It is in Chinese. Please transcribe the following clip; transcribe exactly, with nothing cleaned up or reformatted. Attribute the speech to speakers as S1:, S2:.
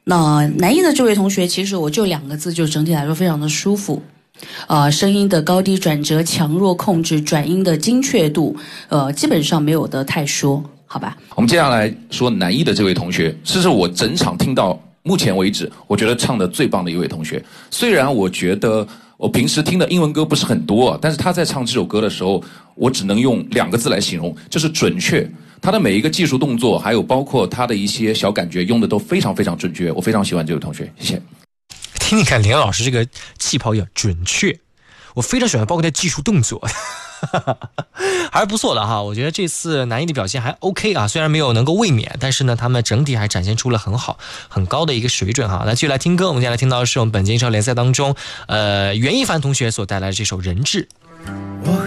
S1: 那南艺的这位同学，其实我就两个字，就整体来说非常的舒服。呃，声音的高低转折、强弱控制、转音的精确度，呃，基本上没有得太说，好吧？
S2: 我们接下来说南艺的这位同学，这是我整场听到目前为止，我觉得唱的最棒的一位同学。虽然我觉得我平时听的英文歌不是很多，但是他在唱这首歌的时候，我只能用两个字来形容，就是准确。他的每一个技术动作，还有包括他的一些小感觉，用的都非常非常准确。我非常喜欢这位同学，谢谢。
S3: 听你看连老师这个气泡也准确，我非常喜欢包括他技术动作还是不错的哈。我觉得这次南艺的表现还 OK 啊，虽然没有能够卫冕，但是呢他们整体还展现出了很好很高的一个水准哈。来继续来听歌，我们接下来听到的是我们本届英超联赛当中呃袁一凡同学所带来的这首人质。